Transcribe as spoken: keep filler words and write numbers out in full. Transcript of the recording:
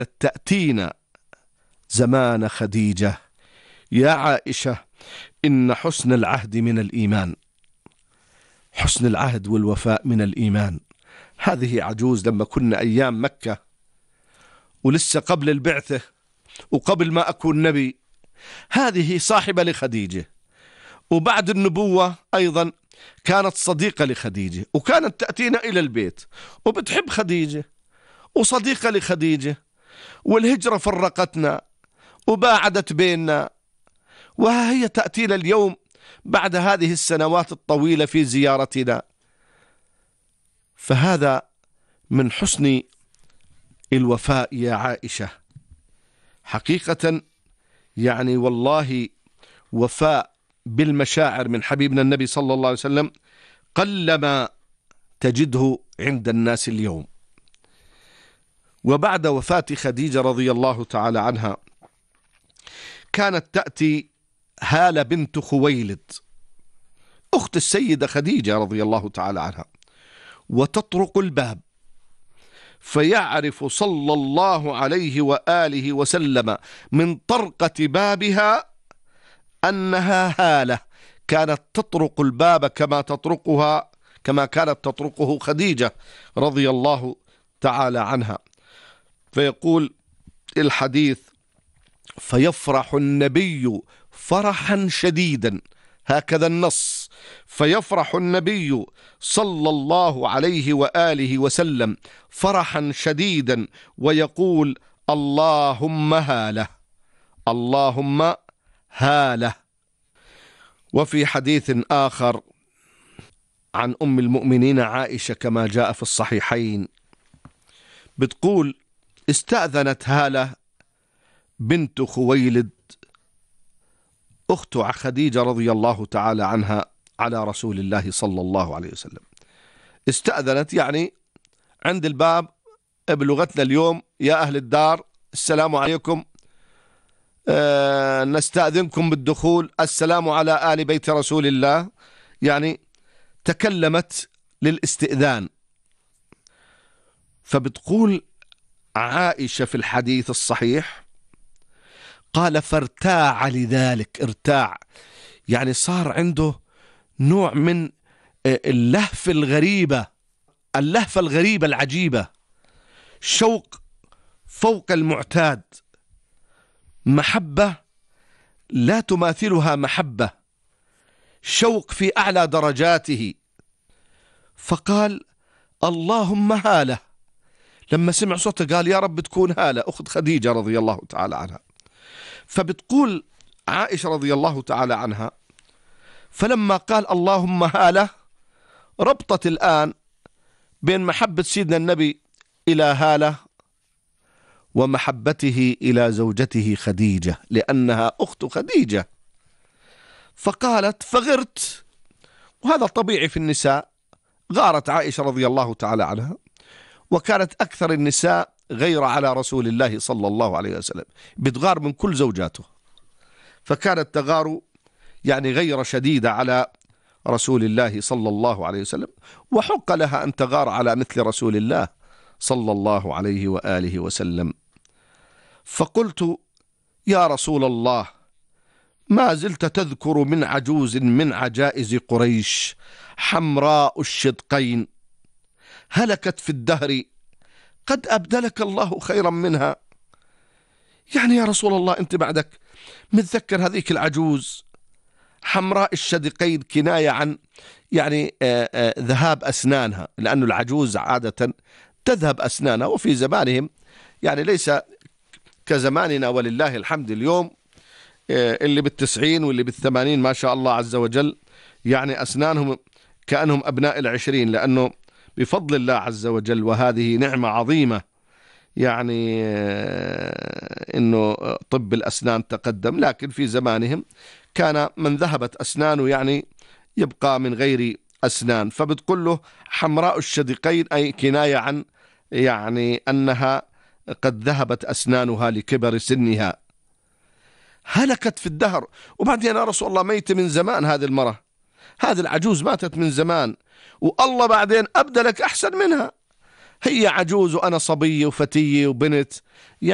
تأتينا زمان خديجة: يا عائشة إن حسن العهد من الإيمان. حسن العهد والوفاء من الإيمان. هذه عجوز لما كنا أيام مكة ولسه قبل البعثة وقبل ما أكون نبي، هذه صاحبة لخديجة، وبعد النبوة أيضا كانت صديقة لخديجة، وكانت تأتينا إلى البيت وبتحب خديجة وصديقة لخديجة، والهجرة فرقتنا وباعدت بيننا، وها هي تأتينا اليوم بعد هذه السنوات الطويلة في زيارتنا. فهذا من حسن الوفاء يا عائشة حقيقة، يعني والله وفاء بالمشاعر من حبيبنا النبي صلى الله عليه وسلم قلما تجده عند الناس اليوم. وبعد وفاة خديجة رضي الله تعالى عنها كانت تأتي هالة بنت خويلد أخت السيدة خديجة رضي الله تعالى عنها، وتطرق الباب، فيعرف صلى الله عليه وآله وسلم من طرقة بابها أنها هالة كانت تطرق الباب كما تطرقها كما كانت تطرقه خديجة رضي الله تعالى عنها. فيقول الحديث: فيفرح النبي فرحا شديدا، هكذا النص، فيفرح النبي صلى الله عليه وآله وسلم فرحا شديدا ويقول: اللهم هاله، اللهم هاله. وفي حديث آخر عن أم المؤمنين عائشة كما جاء في الصحيحين بتقول: استأذنت هالة بنت خويلد أخت خديجة رضي الله تعالى عنها على رسول الله صلى الله عليه وسلم. استأذنت يعني عند الباب، بلغتنا اليوم يا أهل الدار السلام عليكم، أه نستأذنكم بالدخول، السلام على آل بيت رسول الله، يعني تكلمت للاستئذان. فبتقول عائشة في الحديث الصحيح قال: فارتاع لذلك. ارتاع يعني صار عنده نوع من اللهفة الغريبة، اللهفة الغريبة العجيبة، شوق فوق المعتاد، محبة لا تماثلها محبة، شوق في أعلى درجاته. فقال: اللهم هاله. لما سمع صوته قال: يا رب تكون هالة أخت خديجة رضي الله تعالى عنها. فبتقول عائشة رضي الله تعالى عنها: فلما قال اللهم هاله ربطت الآن بين محبة سيدنا النبي إلى هالة ومحبته إلى زوجته خديجة لأنها أخت خديجة. فقالت: فغرت. وهذا طبيعي في النساء، غارت عائشة رضي الله تعالى عنها، وكانت أكثر النساء غير على رسول الله صلى الله عليه وسلم، بتغار من كل زوجاته، فكانت تغار يعني غير شديدة على رسول الله صلى الله عليه وسلم، وحق لها أن تغار على مثل رسول الله صلى الله عليه وآله وسلم. فقلت: يا رسول الله، ما زلت تذكر من عجوز من عجائز قريش حمراء الشدقين هلكت في الدهر قد أبدلك الله خيرا منها. يعني يا رسول الله أنت بعدك متذكر هذيك العجوز حمراء الشدقين، كناية عن يعني آآ آآ ذهاب أسنانها، لأن العجوز عادة تذهب أسنانها، وفي زمانهم يعني ليس كزماننا ولله الحمد اليوم، اللي بالتسعين واللي بالثمانين ما شاء الله عز وجل يعني أسنانهم كأنهم أبناء العشرين، لأنه بفضل الله عز وجل، وهذه نعمة عظيمة يعني إنه طب الأسنان تقدم. لكن في زمانهم كان من ذهبت أسنانه يعني يبقى من غير أسنان. فبتقول له حمراء الشدقين أي كناية عن يعني أنها قد ذهبت أسنانها لكبر سنها، هلكت في الدهر. وبعدين يا رسول الله ميت من زمان هذه المرة، هذه العجوز ماتت من زمان، والله بعدين أبدلك أحسن منها، هي عجوز وأنا صبية وفتية وبنت.